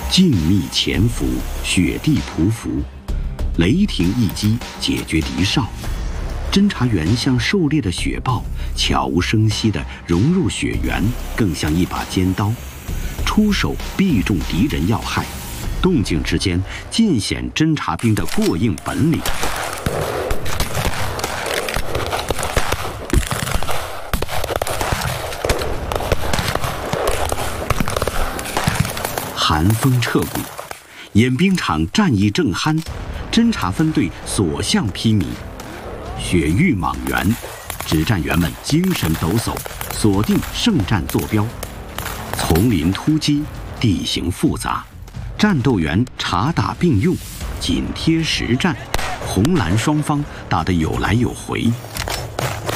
静谧潜伏，雪地匍匐，雷霆一击解决敌哨。侦察员像狩猎的雪豹，悄无声息地融入雪原，更像一把尖刀，出手必中敌人要害。动静之间，尽显侦察兵的过硬本领。寒风彻骨，演兵场战役正酣，侦察分队所向披靡，雪域莽原，指战员们精神抖擞，锁定胜战坐标。丛林突击，地形复杂，战斗员查打并用，紧贴实战，红蓝双方打得有来有回。